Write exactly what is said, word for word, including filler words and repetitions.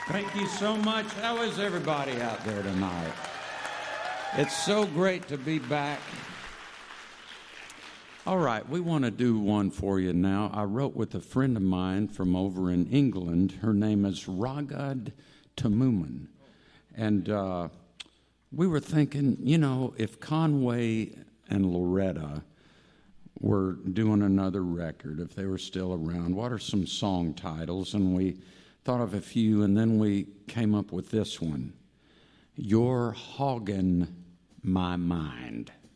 Thank you so much. How is everybody out there tonight? It's so great to be back. All right, we want to do one for you now. I wrote with a friend of mine from over in England. Her name is Ragad Tamuman. And uh, we were thinking, you know, if Conway and Loretta were doing another record, if they were still around, what are some song titles? And we thought of a few, and then we came up with this one, You're Hoggin' My Mind.